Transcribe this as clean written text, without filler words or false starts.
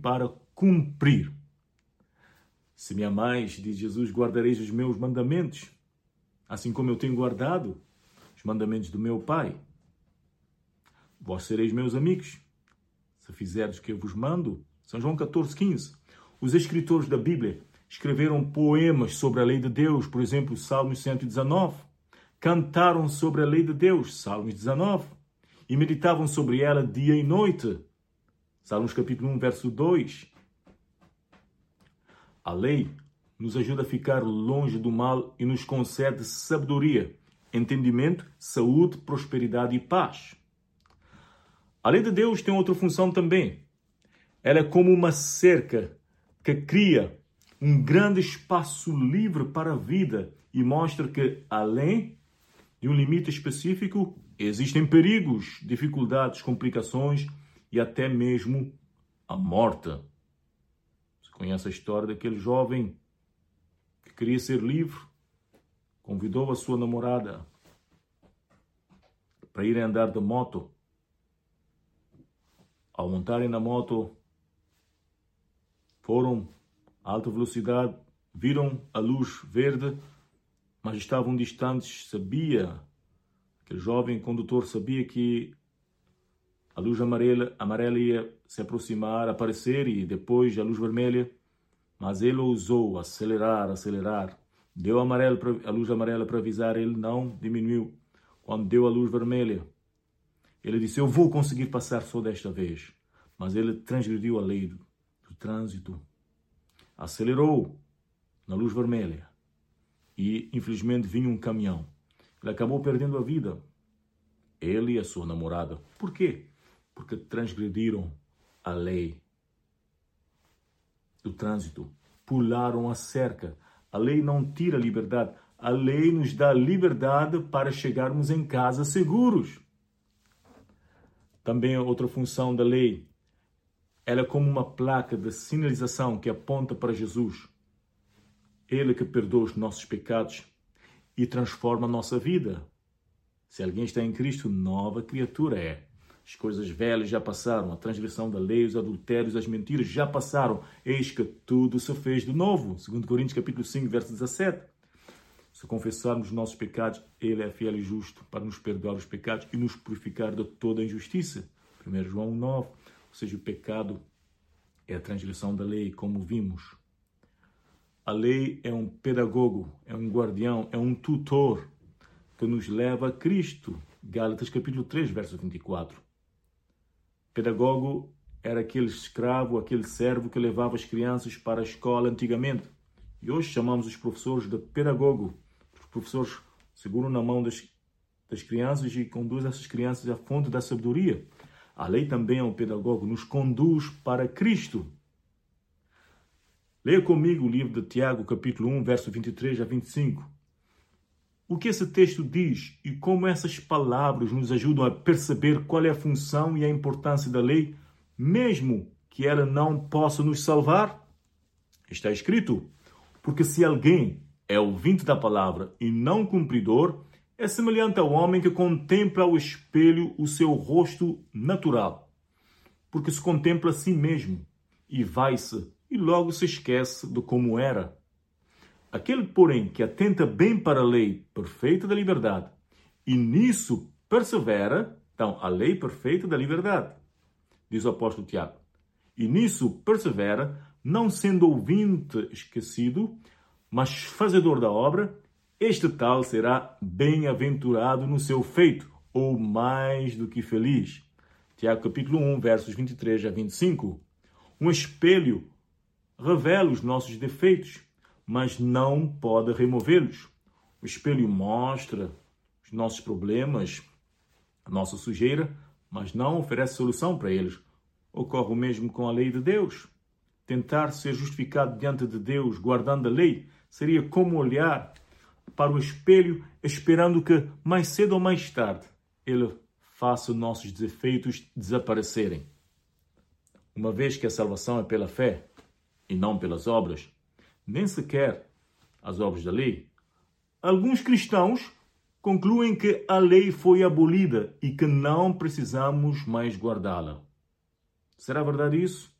para cumprir. Se me amais, diz Jesus, guardareis os meus mandamentos, assim como eu tenho guardado os mandamentos do meu Pai. Vós sereis meus amigos, se fizerdes o que eu vos mando. São João 14:15. Os escritores da Bíblia escreveram poemas sobre a lei de Deus, por exemplo, Salmos 119. Cantaram sobre a lei de Deus, Salmos 19. E meditavam sobre ela dia e noite, Salmos capítulo 1, verso 2. A lei nos ajuda a ficar longe do mal e nos concede sabedoria, entendimento, saúde, prosperidade e paz. A lei de Deus tem outra função também. Ela é como uma cerca que cria um grande espaço livre para a vida e mostra que, além de um limite específico, existem perigos, dificuldades, complicações e até mesmo a morte. Você conhece a história daquele jovem que queria ser livre, convidou a sua namorada para irem andar de moto. Ao montarem na moto, foram a alta velocidade, viram a luz verde, mas estavam distantes. Aquele jovem condutor sabia que a luz amarela ia se aproximar, aparecer, e depois a luz vermelha, mas ele ousou acelerar, deu a luz amarela para avisar, ele não diminuiu. Quando deu a luz vermelha, ele disse, eu vou conseguir passar só desta vez. Mas ele transgrediu a lei do trânsito, acelerou na luz vermelha e, infelizmente, vinha um caminhão. Ele acabou perdendo a vida, ele e a sua namorada. Por quê? Porque transgrediram a lei do trânsito, pularam a cerca. A lei não tira a liberdade, a lei nos dá liberdade para chegarmos em casa seguros. Também outra função da lei, ela é como uma placa de sinalização que aponta para Jesus. Ele que perdoa os nossos pecados e transforma a nossa vida. Se alguém está em Cristo, nova criatura é. As coisas velhas já passaram, a transgressão da lei, os adultérios, as mentiras já passaram. Eis que tudo se fez de novo. 2 Coríntios capítulo 5, verso 17. Se confessarmos os nossos pecados, Ele é fiel e justo para nos perdoar os pecados e nos purificar de toda a injustiça. 1 João 9. Ou seja, o pecado é a transgressão da lei, como vimos. A lei é um pedagogo, é um guardião, é um tutor que nos leva a Cristo. Gálatas capítulo 3, verso 24. Pedagogo era aquele escravo, aquele servo que levava as crianças para a escola antigamente. E hoje chamamos os professores de pedagogo. Os professores seguram na mão das crianças e conduzem essas crianças à fonte da sabedoria. A lei também é um pedagogo, nos conduz para Cristo. Leia comigo o livro de Tiago, capítulo 1, verso 23 a 25. O que esse texto diz e como essas palavras nos ajudam a perceber qual é a função e a importância da lei, mesmo que ela não possa nos salvar? Está escrito, porque se alguém é ouvinte da palavra e não cumpridor, é semelhante ao homem que contempla ao espelho o seu rosto natural, porque se contempla a si mesmo e vai-se e logo se esquece de como era. Aquele, porém, que atenta bem para a lei perfeita da liberdade e nisso persevera, então, a lei perfeita da liberdade, diz o apóstolo Tiago, e nisso persevera, não sendo ouvinte esquecido, mas fazedor da obra, este tal será bem-aventurado no seu feito, ou mais do que feliz. Tiago capítulo 1, versos 23 a 25. Um espelho revela os nossos defeitos, mas não pode removê-los. O espelho mostra os nossos problemas, a nossa sujeira, mas não oferece solução para eles. Ocorre o mesmo com a lei de Deus. Tentar ser justificado diante de Deus, guardando a lei, seria como olhar para o espelho, esperando que, mais cedo ou mais tarde, Ele faça nossos defeitos desaparecerem. Uma vez que a salvação é pela fé e não pelas obras, nem sequer as obras da lei, alguns cristãos concluem que a lei foi abolida e que não precisamos mais guardá-la. Será verdade isso?